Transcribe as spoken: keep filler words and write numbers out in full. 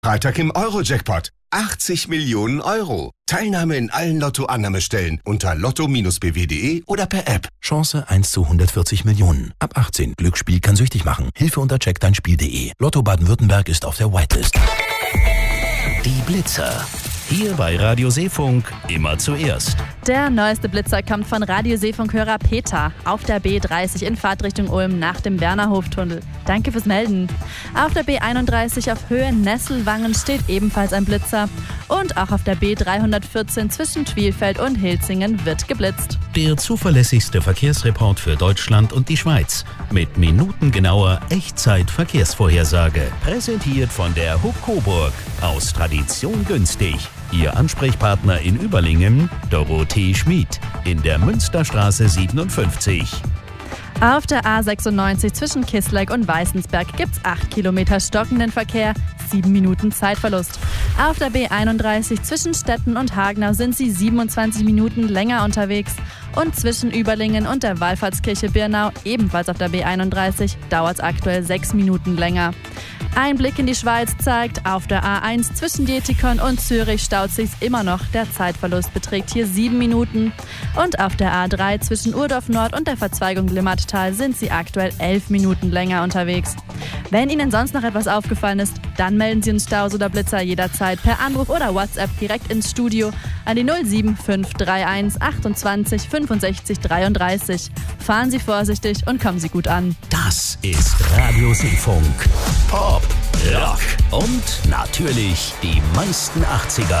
Freitag im Euro-Jackpot. achtzig Millionen Euro. Teilnahme in allen Lotto-Annahmestellen unter lotto Bindestrich b w punkt de oder per App. Chance eins zu hundertvierzig Millionen. Ab achtzehn. Glücksspiel kann süchtig machen. Hilfe unter check dein spiel punkt de. Lotto Baden-Württemberg ist auf der Whitelist. Die Blitzer. Hier bei Radio Seefunk immer zuerst. Der neueste Blitzer kommt von Radio Seefunk-Hörer Peter auf der B dreißig in Fahrtrichtung Ulm nach dem Bernerhoftunnel. Danke fürs Melden. Auf der B einunddreißig auf Höhe Nesselwangen steht ebenfalls ein Blitzer. Und auch auf der B dreihundertvierzehn zwischen Twielfeld und Hilzingen wird geblitzt. Der zuverlässigste Verkehrsreport für Deutschland und die Schweiz. Mit minutengenauer Echtzeit-Verkehrsvorhersage. Präsentiert von der Hub Coburg. Aus Tradition günstig. Ihr Ansprechpartner in Überlingen, Dorothee Schmid, in der Münsterstraße siebenundfünfzig. Auf der A sechsundneunzig zwischen Kisleck und Weißensberg gibt's acht Kilometer stockenden Verkehr, sieben Minuten Zeitverlust. Auf der B einunddreißig zwischen Stetten und Hagenau sind sie siebenundzwanzig Minuten länger unterwegs. Und zwischen Überlingen und der Wallfahrtskirche Birnau, ebenfalls auf der B einunddreißig, dauert es aktuell sechs Minuten länger. Ein Blick in die Schweiz zeigt, auf der A eins zwischen Dietikon und Zürich staut sich's immer noch. Der Zeitverlust beträgt hier sieben Minuten. Und auf der A drei zwischen Urdorf Nord und der Verzweigung Limmattal sind sie aktuell elf Minuten länger unterwegs. Wenn Ihnen sonst noch etwas aufgefallen ist, dann melden Sie uns Staus oder Blitzer jederzeit per Anruf oder WhatsApp direkt ins Studio an die null sieben fünf drei eins achtundzwanzig fünfundsechzig dreiunddreißig. Fahren Sie vorsichtig und kommen Sie gut an. Das ist Radio Seefunk. Pop, Rock und natürlich die meisten achtziger.